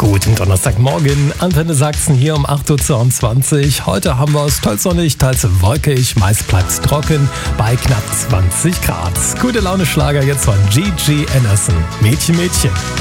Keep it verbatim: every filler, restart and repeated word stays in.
Guten Donnerstagmorgen, Antenne Sachsen hier um acht Uhr zweiundzwanzig. Heute haben wir es teils sonnig, teils wolkig, meist bleibt es trocken bei knapp zwanzig Grad. Gute Laune Schlager jetzt von Gigi Anderson. Mädchen, Mädchen.